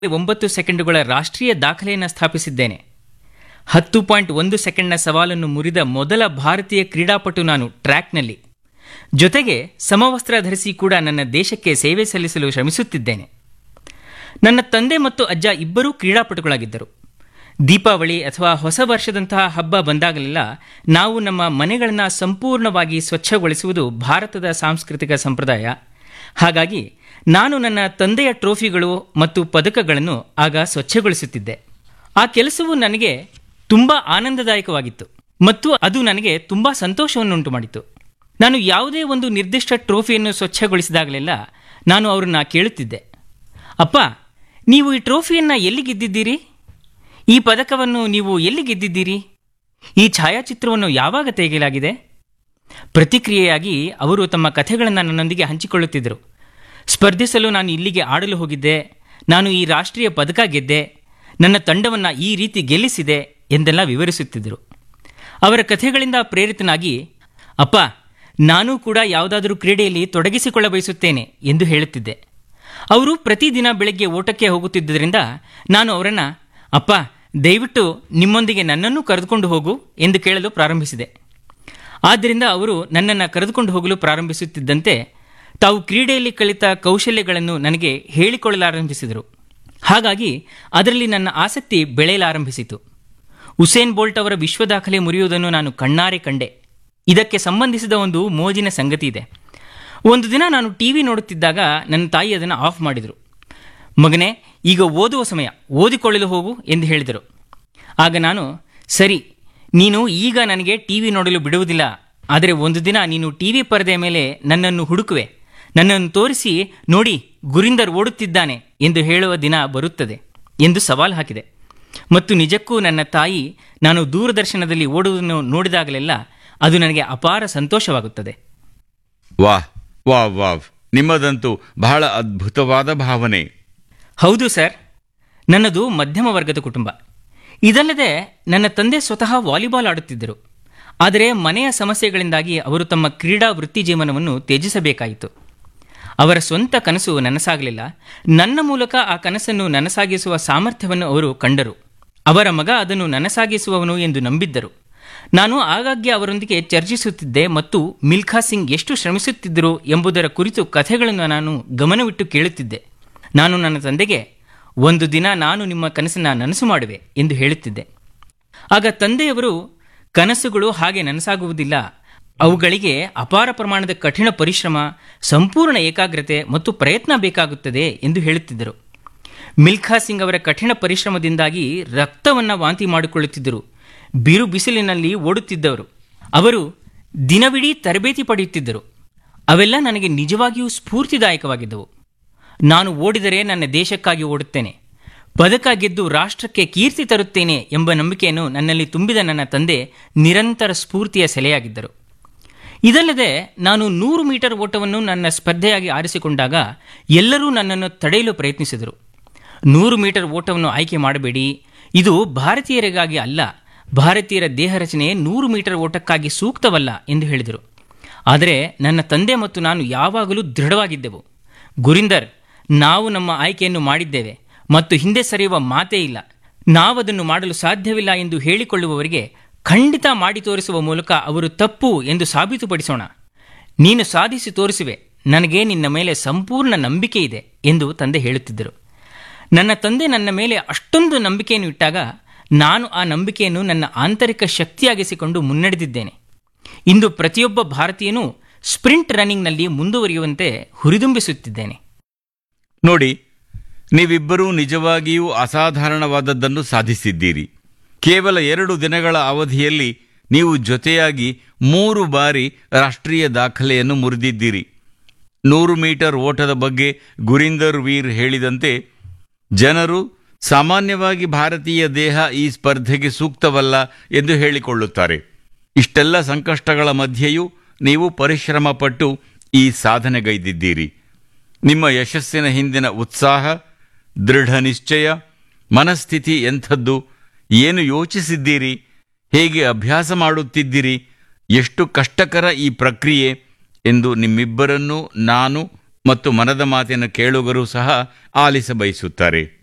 9 ಸೆಕೆಂಡುಗಳ ರಾಷ್ಟ್ರೀಯ ದಾಖಲೆಯನ್ನು ಸ್ಥಾಪಿಸಿದ್ದೇನೆ. 10.1 ಸೆಕೆಂಡ್ನ ಸವಾಲನ್ನು ಮುರಿದ ಮೊದಲ ಭಾರತೀಯ ಕ್ರೀಡಾಪಟು ನಾನು ಟ್ರ್ಯಾಕ್ನಲ್ಲಿ. ಜೊತೆಗೆ ಸಮವಸ್ತ್ರ ಧರಿಸಿ ಕೂಡ ನನ್ನ ದೇಶಕ್ಕೆ ಸೇವೆ ಸಲ್ಲಿಸಲು ಶ್ರಮಿಸುತ್ತಿದ್ದೇನೆ. ನನ್ನ ತಂದೆ ಮತ್ತು ಅಜ್ಜ ಇಬ್ಬರೂ ಕ್ರೀಡಾಪಟುಗಳಾಗಿದ್ದರು. ದೀಪಾವಳಿ ಅಥವಾ ಹೊಸ ವರ್ಷದಂತಹ ಹಬ್ಬ ಬಂದಾಗಲೆಲ್ಲ ನಾವು ನಮ್ಮ ಮನೆಗಳನ್ನು ಸಂಪೂರ್ಣವಾಗಿ ಸ್ವಚ್ಛಗೊಳಿಸುವುದು ಭಾರತದ ಸಾಂಸ್ಕೃತಿಕ ಸಂಪ್ರದಾಯ. ಹಾಗಾಗಿ ನಾನು ನನ್ನ ತಂದೆಯ ಟ್ರೋಫಿಗಳು ಮತ್ತು ಪದಕಗಳನ್ನು ಆಗ ಸ್ವಚ್ಛಗೊಳಿಸುತ್ತಿದ್ದೆ. ಆ ಕೆಲಸವು ನನಗೆ ತುಂಬ ಆನಂದದಾಯಕವಾಗಿತ್ತು ಮತ್ತು ಅದು ನನಗೆ ತುಂಬ ಸಂತೋಷವನ್ನುಂಟು ಮಾಡಿತು. ನಾನು ಯಾವುದೇ ಒಂದು ನಿರ್ದಿಷ್ಟ ಟ್ರೋಫಿಯನ್ನು ಸ್ವಚ್ಛಗೊಳಿಸಿದಾಗಲೆಲ್ಲ ನಾನು ಅವರನ್ನ ಕೇಳುತ್ತಿದ್ದೆ, ಅಪ್ಪ, ನೀವು ಈ ಟ್ರೋಫಿಯನ್ನು ಎಲ್ಲಿ ಗೆದ್ದಿದ್ದೀರಿ? ಈ ಪದಕವನ್ನು ನೀವು ಎಲ್ಲಿ ಗೆದ್ದಿದ್ದೀರಿ? ಈ ಛಾಯಾಚಿತ್ರವನ್ನು ಯಾವಾಗ ತೆಗೆಯಲಾಗಿದೆ? ಪ್ರತಿಕ್ರಿಯೆಯಾಗಿ ಅವರು ತಮ್ಮ ಕಥೆಗಳನ್ನು ನನ್ನೊಂದಿಗೆ ಹಂಚಿಕೊಳ್ಳುತ್ತಿದ್ದರು. ಸ್ಪರ್ಧಿಸಲು ನಾನು ಇಲ್ಲಿಗೆ ಆಡಲು ಹೋಗಿದ್ದೆ, ನಾನು ಈ ರಾಷ್ಟ್ರೀಯ ಪದಕ ಗೆದ್ದೆ, ನನ್ನ ತಂಡವನ್ನು ಈ ರೀತಿ ಗೆಲ್ಲಿಸಿದೆ ಎಂದೆಲ್ಲ ವಿವರಿಸುತ್ತಿದ್ದರು. ಅವರ ಕಥೆಗಳಿಂದ ಪ್ರೇರಿತನಾಗಿ, ಅಪ್ಪ, ನಾನೂ ಕೂಡ ಯಾವುದಾದರೂ ಕ್ರೀಡೆಯಲ್ಲಿ ತೊಡಗಿಸಿಕೊಳ್ಳ ಬಯಸುತ್ತೇನೆ ಎಂದು ಹೇಳುತ್ತಿದ್ದೆ. ಅವರು ಪ್ರತಿದಿನ ಬೆಳಗ್ಗೆ ಓಟಕ್ಕೆ ಹೋಗುತ್ತಿದ್ದರಿಂದ ನಾನು ಅವರನ್ನು, ಅಪ್ಪ, ದಯವಿಟ್ಟು ನಿಮ್ಮೊಂದಿಗೆ ನನ್ನನ್ನು ಕರೆದುಕೊಂಡು ಹೋಗು ಎಂದು ಕೇಳಲು ಪ್ರಾರಂಭಿಸಿದೆ. ಆದ್ದರಿಂದ ಅವರು ನನ್ನನ್ನು ಕರೆದುಕೊಂಡು ಹೋಗಲು ಪ್ರಾರಂಭಿಸುತ್ತಿದ್ದಂತೆ ತಾವು ಕ್ರೀಡೆಯಲ್ಲಿ ಕಲಿತ ಕೌಶಲ್ಯಗಳನ್ನು ನನಗೆ ಹೇಳಿಕೊಳ್ಳಲಾರಂಭಿಸಿದರು. ಹಾಗಾಗಿ ಅದರಲ್ಲಿ ನನ್ನ ಆಸಕ್ತಿ ಬೆಳೆಯಲಾರಂಭಿಸಿತು. ಉಸೇನ್ ಬೋಲ್ಟ್ ಅವರ ವಿಶ್ವ ದಾಖಲೆ ಮುರಿಯುವುದನ್ನು ನಾನು ಕಣ್ಣಾರೆ ಕಂಡೆ. ಇದಕ್ಕೆ ಸಂಬಂಧಿಸಿದ ಒಂದು ಮೋಜಿನ ಸಂಗತಿ ಇದೆ. ಒಂದು ದಿನ ನಾನು ಟಿವಿ ನೋಡುತ್ತಿದ್ದಾಗ ನನ್ನ ತಾಯಿ ಅದನ್ನು ಆಫ್ ಮಾಡಿದರು. ಮಗನೇ, ಈಗ ಓದುವ ಸಮಯ, ಓದಿಕೊಳ್ಳಲು ಹೋಗು ಎಂದು ಹೇಳಿದರು. ಆಗ ನಾನು, ಸರಿ, ನೀನು ಈಗ ನನಗೆ ಟಿವಿ ನೋಡಲು ಬಿಡುವುದಿಲ್ಲ, ಆದರೆ ಒಂದು ದಿನ ನೀನು ಟಿವಿ ಪರದೆಯ ಮೇಲೆ ನನ್ನನ್ನು ಹುಡುಕುವೆ, ನನ್ನನ್ನು ತೋರಿಸಿ, ನೋಡಿ, ಗುರಿಂದರ್ ಓಡುತ್ತಿದ್ದಾನೆ ಎಂದು ಹೇಳುವ ದಿನ ಬರುತ್ತದೆ ಎಂದು ಸವಾಲು ಹಾಕಿದೆ. ಮತ್ತು ನಿಜಕ್ಕೂ ನನ್ನ ತಾಯಿ ನಾನು ದೂರದರ್ಶನದಲ್ಲಿ ಓಡುವುದನ್ನು ನೋಡಿದಾಗಲೆಲ್ಲ ಅದು ನನಗೆ ಅಪಾರ ಸಂತೋಷವಾಗುತ್ತದೆ. ವಾಹ್ ವಾವ್ ವಾವ್, ನಿಮ್ಮದಂತೂ ಬಹಳ ಅದ್ಭುತವಾದ ಭಾವನೆ. ಹೌದು ಸರ್, ನನ್ನದು ಮಧ್ಯಮ ವರ್ಗದ ಕುಟುಂಬ. ಇದಲ್ಲದೆ ನನ್ನ ತಂದೆ ಸ್ವತಃ ವಾಲಿಬಾಲ್ ಆಡುತ್ತಿದ್ದರು. ಆದರೆ ಮನೆಯ ಸಮಸ್ಯೆಗಳಿಂದಾಗಿ ಅವರು ತಮ್ಮ ಕ್ರೀಡಾ ವೃತ್ತಿ ಜೀವನವನ್ನು ತ್ಯಜಿಸಬೇಕಾಯಿತು. ಅವರ ಸ್ವಂತ ಕನಸು ನನಸಾಗಲಿಲ್ಲ. ನನ್ನ ಮೂಲಕ ಆ ಕನಸನ್ನು ನನಸಾಗಿಸುವ ಸಾಮರ್ಥ್ಯವನ್ನು ಅವರು ಕಂಡರು. ಅವರ ಮಗ ಅದನ್ನು ನನಸಾಗಿಸುವವನು ಎಂದು ನಂಬಿದ್ದರು. ನಾನು ಆಗಾಗ್ಗೆ ಅವರೊಂದಿಗೆ ಚರ್ಚಿಸುತ್ತಿದ್ದೆ ಮತ್ತು ಮಿಲ್ಖಾ ಸಿಂಗ್ ಎಷ್ಟು ಶ್ರಮಿಸುತ್ತಿದ್ದರು ಎಂಬುದರ ಕುರಿತು ಕಥೆಗಳನ್ನು ನಾನು ಗಮನವಿಟ್ಟು ಕೇಳುತ್ತಿದ್ದೆ. ನಾನು ನನ್ನ ತಂದೆಗೆ, ಒಂದು ದಿನ ನಾನು ನಿಮ್ಮ ಕನಸನ್ನು ನನಸು ಮಾಡುವೆ ಎಂದು ಹೇಳುತ್ತಿದ್ದೆ. ಆಗ ತಂದೆಯವರು, ಕನಸುಗಳು ಹಾಗೆ ನನಸಾಗುವುದಿಲ್ಲ, ಅವುಗಳಿಗೆ ಅಪಾರ ಪ್ರಮಾಣದ ಕಠಿಣ ಪರಿಶ್ರಮ, ಸಂಪೂರ್ಣ ಏಕಾಗ್ರತೆ ಮತ್ತು ಪ್ರಯತ್ನ ಬೇಕಾಗುತ್ತದೆ ಎಂದು ಹೇಳುತ್ತಿದ್ದರು. ಮಿಲ್ಖಾ ಸಿಂಗ್ ಅವರ ಕಠಿಣ ಪರಿಶ್ರಮದಿಂದಾಗಿ ರಕ್ತವನ್ನು ವಾಂತಿ ಮಾಡಿಕೊಳ್ಳುತ್ತಿದ್ದರು. ಬಿರು ಬಿಸಿಲಿನಲ್ಲಿ ಓಡುತ್ತಿದ್ದವರು. ಅವರು ದಿನವಿಡೀ ತರಬೇತಿ ಪಡೆಯುತ್ತಿದ್ದರು. ಅವೆಲ್ಲ ನನಗೆ ನಿಜವಾಗಿಯೂ ಸ್ಫೂರ್ತಿದಾಯಕವಾಗಿದ್ದವು. ನಾನು ಓಡಿದರೆ ನನ್ನ ದೇಶಕ್ಕಾಗಿ ಓಡುತ್ತೇನೆ, ಪದಕ ಗೆದ್ದು ರಾಷ್ಟ್ರಕ್ಕೆ ಕೀರ್ತಿ ತರುತ್ತೇನೆ ಎಂಬ ನಂಬಿಕೆಯನ್ನು ನನ್ನಲ್ಲಿ ತುಂಬಿದ ನನ್ನ ತಂದೆ ನಿರಂತರ ಸ್ಫೂರ್ತಿಯ ಸೆಲೆಯಾಗಿದ್ದರು. ಇದಲ್ಲದೆ ನಾನು 100 ಮೀಟರ್ ಓಟವನ್ನು ನನ್ನ ಸ್ಪರ್ಧೆಯಾಗಿ ಆರಿಸಿಕೊಂಡಾಗ ಎಲ್ಲರೂ ನನ್ನನ್ನು ತಡೆಯಲು ಪ್ರಯತ್ನಿಸಿದರು. 100 ಮೀಟರ್ ಓಟವನ್ನು ಆಯ್ಕೆ ಮಾಡಬೇಡಿ, ಇದು ಭಾರತೀಯರಿಗಾಗಿ ಅಲ್ಲ, ಭಾರತೀಯರ ದೇಹ ರಚನೆ 100 ಮೀಟರ್ ಓಟಕ್ಕಾಗಿ ಸೂಕ್ತವಲ್ಲ ಎಂದು ಹೇಳಿದರು. ಆದರೆ ನನ್ನ ತಂದೆ ಮತ್ತು ನಾನು ಯಾವಾಗಲೂ ದೃಢವಾಗಿದ್ದೆವು. ಗುರಿಂದರ್, ನಾವು ನಮ್ಮ ಆಯ್ಕೆಯನ್ನು ಮಾಡಿದ್ದೇವೆ ಮತ್ತು ಹಿಂದೆ ಸರಿಯುವ ಮಾತೇ ಇಲ್ಲ. ನಾವದನ್ನು ಮಾಡಲು ಸಾಧ್ಯವಿಲ್ಲ ಎಂದು ಹೇಳಿಕೊಳ್ಳುವವರಿಗೆ ಖಂಡಿತ ಮಾಡಿ ತೋರಿಸುವ ಮೂಲಕ ಅವರು ತಪ್ಪು ಎಂದು ಸಾಬೀತುಪಡಿಸೋಣ. ನೀನು ಸಾಧಿಸಿ ತೋರಿಸುವೆ, ನನಗೆ ನಿನ್ನ ಮೇಲೆ ಸಂಪೂರ್ಣ ನಂಬಿಕೆ ಇದೆ ಎಂದು ತಂದೆ ಹೇಳುತ್ತಿದ್ದರು. ನನ್ನ ತಂದೆ ನನ್ನ ಮೇಲೆ ಅಷ್ಟೊಂದು ನಂಬಿಕೆಯನ್ನು ಇಟ್ಟಾಗ ನಾನು ಆ ನಂಬಿಕೆಯನ್ನು ನನ್ನ ಆಂತರಿಕ ಶಕ್ತಿಯಾಗಿಸಿಕೊಂಡು ಮುನ್ನಡೆದಿದ್ದೇನೆ. ಇಂದು ಪ್ರತಿಯೊಬ್ಬ ಭಾರತೀಯನೂ ಸ್ಪ್ರಿಂಟ್ ರನ್ನಿಂಗ್ನಲ್ಲಿ ಮುಂದುವರಿಯುವಂತೆ ಹುರಿದುಂಬಿಸುತ್ತಿದ್ದೇನೆ. ನೋಡಿ, ನೀವಿಬ್ಬರೂ ನಿಜವಾಗಿಯೂ ಅಸಾಧಾರಣವಾದದ್ದನ್ನು ಸಾಧಿಸಿದ್ದೀರಿ. ಕೇವಲ 2 ದಿನಗಳ ಅವಧಿಯಲ್ಲಿ ನೀವು ಜೊತೆಯಾಗಿ 3 ಬಾರಿ ರಾಷ್ಟ್ರೀಯ ದಾಖಲೆಯನ್ನು ಮುರಿದಿದ್ದೀರಿ. 100 ಮೀಟರ್ ಓಟದ ಬಗ್ಗೆ ಗುರಿಂದರ್ ವೀರ್ ಹೇಳಿದಂತೆ, ಜನರು ಸಾಮಾನ್ಯವಾಗಿ ಭಾರತೀಯ ದೇಹ ಈ ಸ್ಪರ್ಧೆಗೆ ಸೂಕ್ತವಲ್ಲ ಎಂದು ಹೇಳಿಕೊಳ್ಳುತ್ತಾರೆ. ಇಷ್ಟೆಲ್ಲ ಸಂಕಷ್ಟಗಳ ಮಧ್ಯೆಯೂ ನೀವು ಪರಿಶ್ರಮ ಪಟ್ಟು ಈ ಸಾಧನೆಗೈದಿದ್ದೀರಿ. ನಿಮ್ಮ ಯಶಸ್ಸಿನ ಹಿಂದಿನ ಉತ್ಸಾಹ, ದೃಢ ನಿಶ್ಚಯ, ಮನಸ್ಥಿತಿ ಎಂಥದ್ದು, ಏನು ಯೋಚಿಸಿದ್ದೀರಿ, ಹೇಗೆ ಅಭ್ಯಾಸ ಮಾಡುತ್ತಿದ್ದೀರಿ, ಎಷ್ಟು ಕಷ್ಟಕರ ಈ ಪ್ರಕ್ರಿಯೆ ಎಂದು ನಿಮ್ಮಿಬ್ಬರನ್ನೂ ನಾನು ಮತ್ತು ಮನದ ಮಾತಿನ ಕೇಳುಗರು ಸಹ ಆಲಿಸಬಯಸುತ್ತಾರೆ.